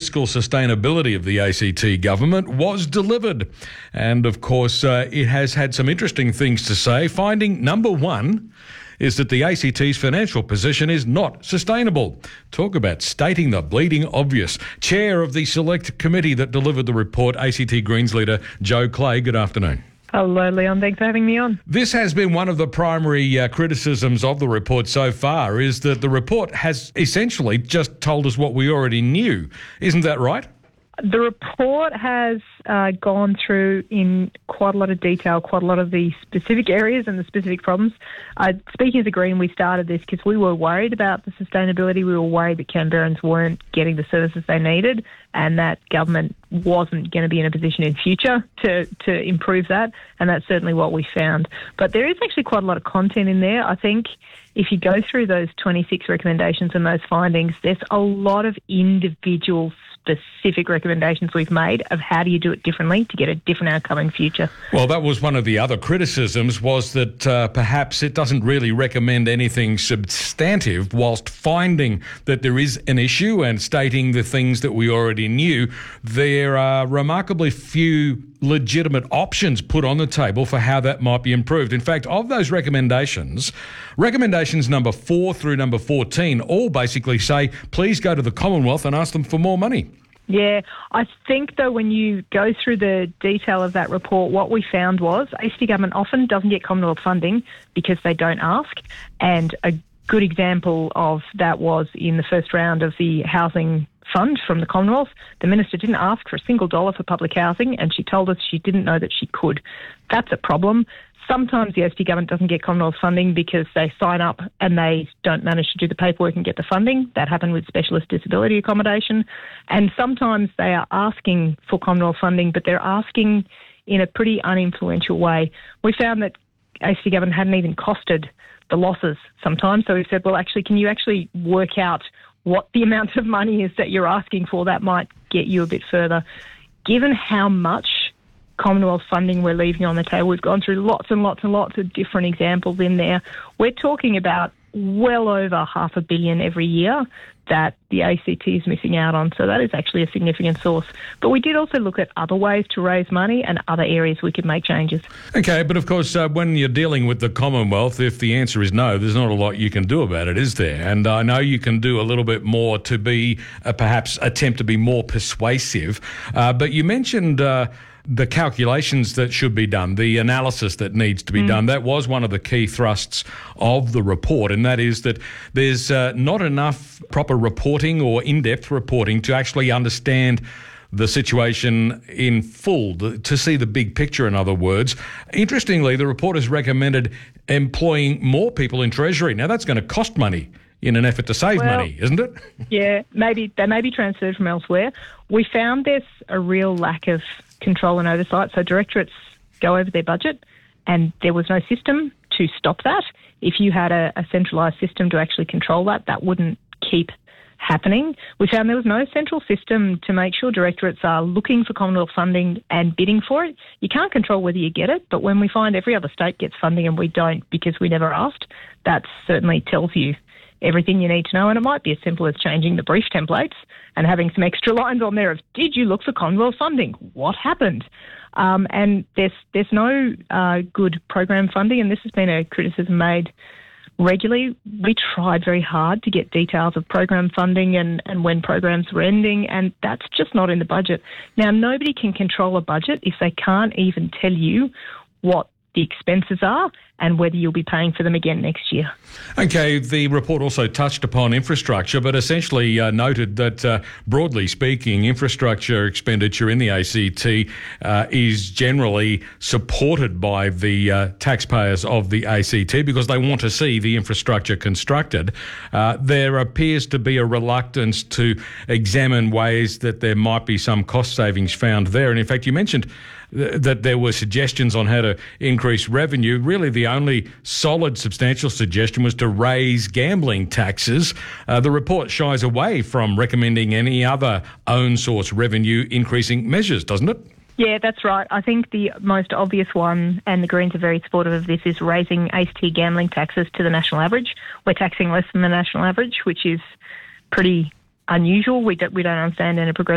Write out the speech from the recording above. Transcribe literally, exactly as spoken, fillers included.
fiscal sustainability of the A C T government was delivered. And of course, uh, it has had some interesting things to say. Finding number one is that the A C T's financial position is not sustainable. Talk about stating the bleeding obvious. Chair of the select committee that delivered the report, A C T Greens leader Joe Clay. Good afternoon. Hello, Leon. Thanks for having me on. This has been one of the primary uh, criticisms of the report so far, is that the report has essentially just told us what we already knew. Isn't that right? The report has uh, gone through in quite a lot of detail, quite a lot of the specific areas and the specific problems. Uh, speaking as a Green, we started this because we were worried about the sustainability. We were worried that Canberrans weren't getting the services they needed and that government wasn't going to be in a position in future to, to improve that, and that's certainly what we found. But there is actually quite a lot of content in there. I think if you go through those twenty-six recommendations and those findings, there's a lot of individual specific recommendations we've made of how do you do it differently to get a different outcome in future. Well, that was one of the other criticisms, was that uh, perhaps it doesn't really recommend anything substantive, whilst finding that there is an issue and stating the things that we already knew. There are remarkably few legitimate options put on the table for how that might be improved. In fact, of those recommendations, recommendations number four through number fourteen all basically say, please go to the Commonwealth and ask them for more money. Yeah, I think, though, when you go through the detail of that report, what we found was A C T government often doesn't get Commonwealth funding because they don't ask. And a good example of that was in the first round of the housing fund from the Commonwealth. The Minister didn't ask for a single dollar for public housing, and she told us she didn't know that she could. That's a problem. Sometimes the A C T government doesn't get Commonwealth funding because they sign up and they don't manage to do the paperwork and get the funding. That happened with specialist disability accommodation. And sometimes they are asking for Commonwealth funding, but they're asking in a pretty uninfluential way. We found that A C T government hadn't even costed the losses sometimes. So we said, well, actually, can you actually work out what the amount of money is that you're asking for? That might get you a bit further. Given how much Commonwealth funding we're leaving on the table, we've gone through lots and lots and lots of different examples in there. We're talking about well over half a billion every year that the A C T is missing out on. So that is actually a significant source. But we did also look at other ways to raise money and other areas we could make changes. Okay, but of course, uh, when you're dealing with the Commonwealth, if the answer is no, there's not a lot you can do about it, is there? And I know you can do a little bit more to be, uh, perhaps attempt to be more persuasive. Uh, but you mentioned Uh, the calculations that should be done, the analysis that needs to be mm. done. That was one of the key thrusts of the report, and that is that there's uh, not enough proper reporting or in-depth reporting to actually understand the situation in full, to see the big picture, in other words. Interestingly, the report has recommended employing more people in Treasury. Now, that's going to cost money in an effort to save well, money, isn't it? Yeah, maybe they may be transferred from elsewhere. We found there's a real lack of control and oversight. So directorates go over their budget, and there was no system to stop that. If you had a, a centralised system to actually control that, that wouldn't keep happening. We found there was no central system to make sure directorates are looking for Commonwealth funding and bidding for it. You can't control whether you get it, but when we find every other state gets funding and we don't because we never asked, that certainly tells you everything you need to know. And it might be as simple as changing the brief templates and having some extra lines on there of, did you look for Commonwealth funding? What happened? Um, and there's there's no uh, good program funding, and this has been a criticism made regularly. We tried very hard to get details of program funding and, and when programs were ending, and that's just not in the budget. Now, nobody can control a budget if they can't even tell you what the expenses are and whether you'll be paying for them again next year. Okay, the report also touched upon infrastructure, but essentially uh, noted that, uh, broadly speaking, infrastructure expenditure in the A C T uh, is generally supported by the uh, taxpayers of the A C T because they want to see the infrastructure constructed. Uh, there appears to be a reluctance to examine ways that there might be some cost savings found there. And in fact, you mentioned th- that there were suggestions on how to increase revenue. Really, the only solid, substantial suggestion was to raise gambling taxes. Uh, the report shies away from recommending any other own source revenue increasing measures, doesn't it? Yeah, that's right. I think the most obvious one, and the Greens are very supportive of this, is raising A C T gambling taxes to the national average. We're taxing less than the national average, which is pretty unusual. We don't, we don't understand in a progressive